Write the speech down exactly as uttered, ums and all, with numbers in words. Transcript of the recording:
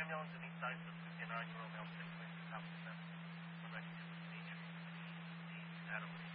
ambulance and each side of the fifty-nine-year-old male six point two pounds, ready to proceed. The Natalie